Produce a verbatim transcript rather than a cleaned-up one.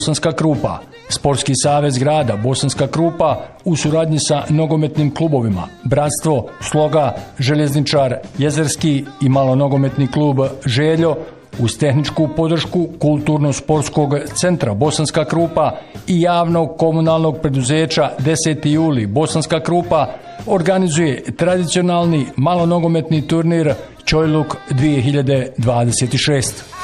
Bosanska Krupa. Sportski savez grada Bosanska Krupa u suradnji sa nogometnim klubovima Bratstvo, Sloga, Željezničar, Jezerski i malonogometni klub Željo uz tehničku podršku Kulturno-sportskog centra Bosanska Krupa i javnog komunalnog preduzeća deseti juli Bosanska Krupa organizuje tradicionalni malonogometni turnir Čojluk dvije hiljade dvadeset šest.